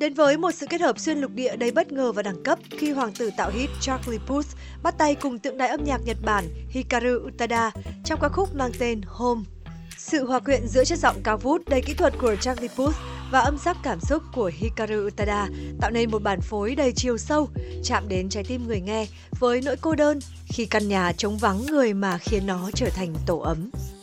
Đến với một sự kết hợp xuyên lục địa đầy bất ngờ và đẳng cấp khi hoàng tử tạo hit Charlie Puth bắt tay cùng tượng đài âm nhạc Nhật Bản Hikaru Utada trong ca khúc mang tên Home. Sự hòa quyện giữa chất giọng cao vút đầy kỹ thuật của Charlie Puth và âm sắc cảm xúc của Hikaru Utada tạo nên một bản phối đầy chiều sâu, chạm đến trái tim người nghe với nỗi cô đơn khi căn nhà trống vắng người mà khiến nó trở thành tổ ấm.